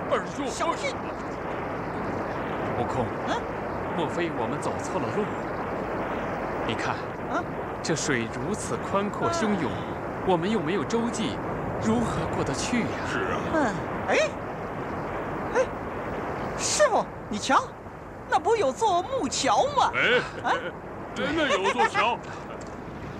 二叔， 小心！ 悟空， 嗯， 莫非我们走错了路？你看，这水如此宽阔汹涌，我们又没有舟楫，如何过得去呀？ 是啊。 哎，师傅，你瞧，那不有座木桥吗？ 哎，真的有座桥。